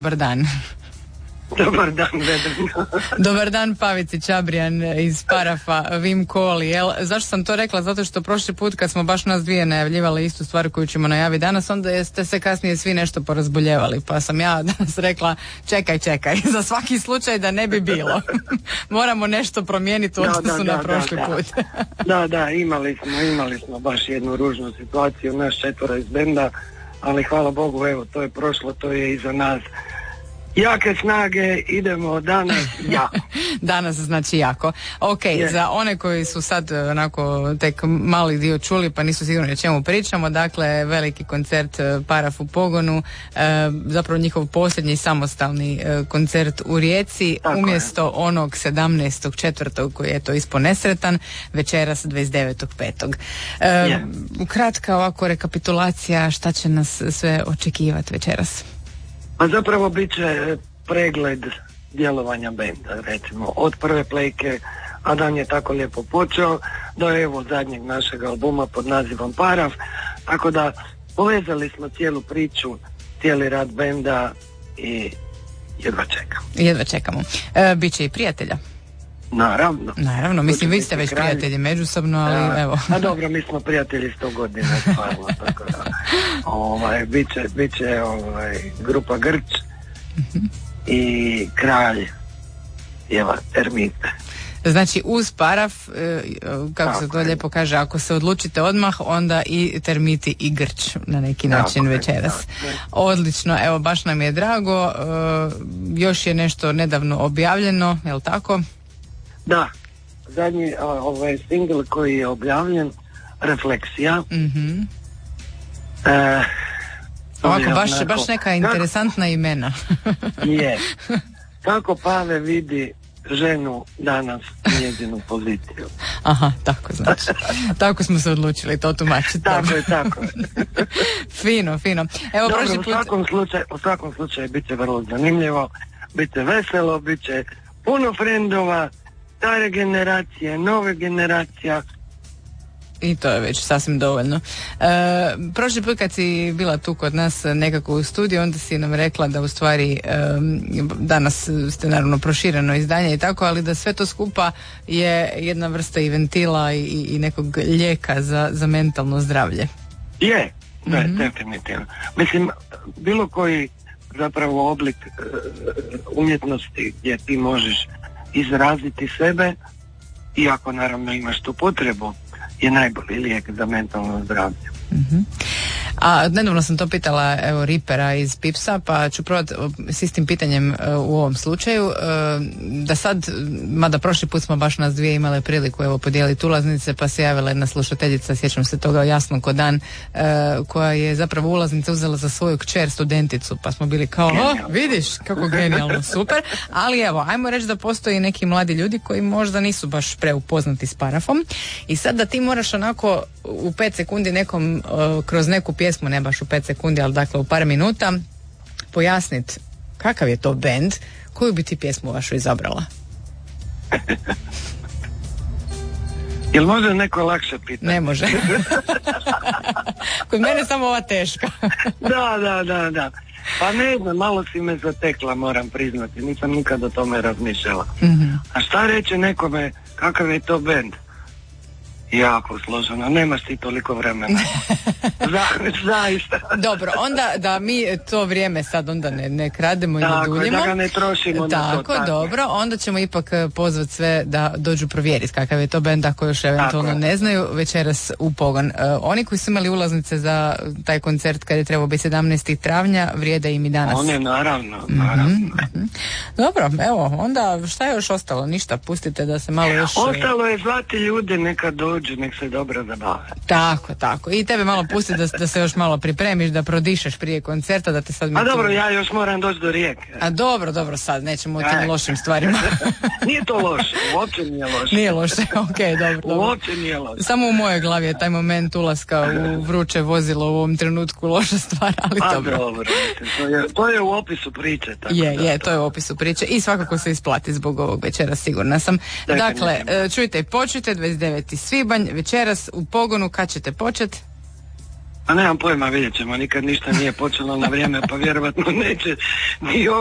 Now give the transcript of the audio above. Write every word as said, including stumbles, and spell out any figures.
Dobar dan. Dobar dan, Vedrina. Dobar dan, Pavici Čabrijan iz Parafa, Vim Koli. Jel, zašto sam to rekla? Zato što prošli put kad smo baš nas dvije najavljivali istu stvar koju ćemo najaviti danas, onda ste se kasnije svi nešto porazboljevali. Pa sam ja danas rekla, čekaj, čekaj, za svaki slučaj da ne bi bilo. Moramo nešto promijeniti u odnosu na prošli da, put. da, da, imali smo, imali smo baš jednu ružnu situaciju, naš četvora iz benda, ali hvala Bogu, evo, to je prošlo, to je iza nas. Jake snage, idemo danas jako. Danas znači jako. Ok, yeah. Za one koji su sad onako tek mali dio čuli pa nisu sigurni o čemu pričamo, dakle veliki koncert Paraf u pogonu, e, zapravo njihov posljednji samostalni e, koncert u Rijeci. Tako umjesto je. Onog sedamnaestog četvrtog koji je to ispo nesretan, večeras dvadeset devetog petog E, yeah. Kratka ovako rekapitulacija šta će nas sve očekivati večeras. Pa zapravo bit će pregled djelovanja benda, recimo od prve plejke, a dan je tako lijepo počeo, do evo zadnjeg našeg albuma pod nazivom Paraf, tako da povezali smo cijelu priču, cijeli rad benda i jedva čekamo. Jedva čekamo. E, Biće i prijatelja. Naravno. Naravno, mislim vi ste već kralj. Prijatelji međusobno, ali da, evo. A dobro, mi smo prijatelji sto godina, stvarno, tako da, ovaj, bit će, bit će ovaj, grupa Grč uh-huh. i kralj, jeva, Termite. Znači uz Paraf, kako tako se to je. Lijepo kaže, ako se odlučite odmah, onda i Termiti i Grč na neki način tako večeras. Je, odlično, evo baš nam je drago, još je nešto nedavno objavljeno, je li tako? Da, zadnji ovaj single koji je objavljen, Refleksija. Mm-hmm. E, Ovako, baš, onako, baš neka interesantna kako, imena. Je. Kako Pave vidi ženu danas u njezinu poziciju. Aha, tako znači. Tako smo se odlučili to tumačiti. Tako je, tako je. Fino, fino. Evo, dobro, prošli u put... svakom slučaju, u svakom slučaju bit će vrlo zanimljivo, bit će veselo, bit će puno frendova, stare generacije, nove generacija. I to je već sasvim dovoljno. E, prošli put kad si bila tu kod nas nekako u studiju, onda si nam rekla da u stvari e, danas ste naravno prošireno izdanje i tako, ali da sve to skupa je jedna vrsta i ventila i, i nekog lijeka za, za mentalno zdravlje. Je, da je, mm-hmm. definitivno. Mislim, bilo koji zapravo oblik uh, umjetnosti gdje ti možeš izraziti sebe, iako naravno imaš tu potrebu, je najbolji lijek za mentalno zdravlje. Mm-hmm. A nedavno sam to pitala evo Ripera iz Pipsa, pa ću probati s istim pitanjem uh, u ovom slučaju, uh, da sad, mada prošli put smo baš nas dvije imale priliku evo podijeliti ulaznice, pa se javila jedna slušateljica, sjećam se toga jasno ko dan, uh, koja je zapravo ulaznice uzela za svoju kćer studenticu, pa smo bili kao, o, vidiš kako genijalno, super, ali evo, ajmo reći da postoji neki mladi ljudi koji možda nisu baš preupoznati s Parafom i sad da ti moraš onako u pet sekundi nekom uh, kroz neku pjesmu, ne baš u pet sekundi, ali dakle u par minuta pojasniti kakav je to bend, koju bi ti pjesmu vašu izabrala? Jel može neko lakše pitati? Ne može. Kod mene samo ova teška. da, da, da, da. Pa ne znam, malo si me zatekla, moram priznati, nisam nikad o tome razmišljala. Mm-hmm. A šta reći nekome, kakav je to bend? Jako složeno, nemaš ti toliko vremena. Za, zaista. Dobro, onda da mi to vrijeme sad onda ne, ne krademo i ne duljimo. Da ga ne trošimo tako, na to. Tako, dobro, onda ćemo ipak pozvati sve da dođu provjeriti kakav je to bend, ako još eventualno ne znaju, večeras u pogon. Uh, oni koji su imali ulaznice za taj koncert kad je trebao biti sedamnaestog travnja, vrijede im i danas. One, naravno, naravno. Mm-hmm. Dobro, evo, onda šta je još ostalo? Ništa, pustite da se malo još... Ostalo je zvati ljude, neka dođu, nek se dobro zabave. Tako, tako. I tebe malo pusti da, da se još malo pripremiš, da prodišeš prije koncerta, da te sad... A dobro, tu... ja još moram doći do Rijeke. A dobro, dobro, sad nećemo o tim lošim stvarima. Nije to loše, uopće nije loše. Nije loše, ok, dobro, dobro. Uopće nije loše. Samo u mojoj glavi je taj moment ulaska u vruće vozilo u ovom trenutku loša stvar, ali A, dobro. dobro, to je, to je u opisu priče. Tako je, da, je, to je u opisu priče i svakako se isplati zbog ovog večera, sigurna sam. Dakle, čujte, počujte dvadeset deveti svibanj, večeras u pogonu, kad ćete početi? A nemam pojma, vidjet ćemo, nikad ništa nije počelo na vrijeme, pa vjerovatno neće ni